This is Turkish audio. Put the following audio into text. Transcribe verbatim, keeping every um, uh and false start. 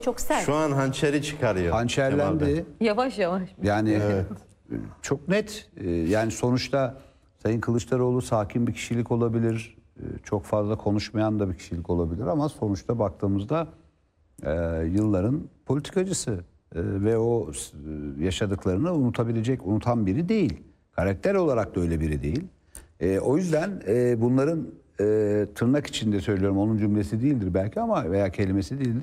çok sert. Şu an hançeri çıkarıyor. Kemal Bey. Hançerlendi. Yavaş yavaş. Yani Evet. e, çok net. E, Yani sonuçta Sayın Kılıçdaroğlu sakin bir kişilik olabilir. e, Çok fazla konuşmayan da bir kişilik olabilir ama sonuçta baktığımızda e, yılların politikacısı E, ve o s- yaşadıklarını unutabilecek, unutan biri değil. Karakter olarak da öyle biri değil. E, o yüzden e, bunların e, tırnak içinde söylüyorum, onun cümlesi değildir belki ama veya kelimesi değildir.